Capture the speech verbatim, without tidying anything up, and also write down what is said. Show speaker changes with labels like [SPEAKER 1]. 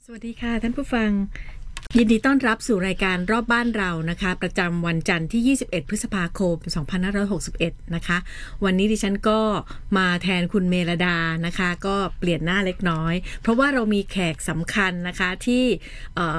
[SPEAKER 1] สวัสดีค่ะท่านผู้ฟังยินดีต้อนรับสู่รายการรอบบ้านเรานะคะประจำวันจันทร์ที่ยี่สิบเอ็ดพฤษภาคมสองพันห้าร้อยหกสิบเอ็ดนะคะวันนี้ดิฉันก็มาแทนคุณเมลดานะคะก็เปลี่ยนหน้าเล็กน้อยเพราะว่าเรามีแขกสำคัญนะคะที่